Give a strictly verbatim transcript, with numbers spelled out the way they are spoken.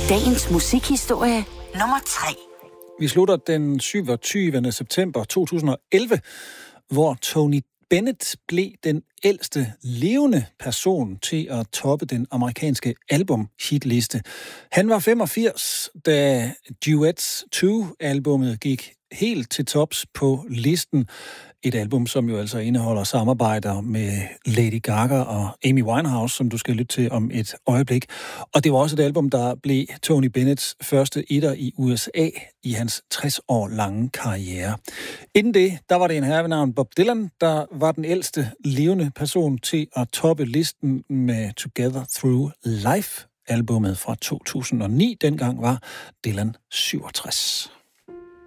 Dagens musikhistorie nummer tre. Vi slutter den syvogtyvende september to tusind og elleve, hvor Tony Bennett blev den ældste levende person til at toppe den amerikanske album-hitliste. Han var femogfirs, da Duets to-albummet gik helt til tops på listen. Et album, som jo altså indeholder samarbejder med Lady Gaga og Amy Winehouse, som du skal lytte til om et øjeblik. Og det var også et album, der blev Tony Bennetts første etter i U S A i hans tres år lange karriere. Inden det, der var det en herre ved navn Bob Dylan, der var den ældste levende person til at toppe listen med Together Through Life. Albummet fra to tusind og ni, dengang var Dylan syvogtres.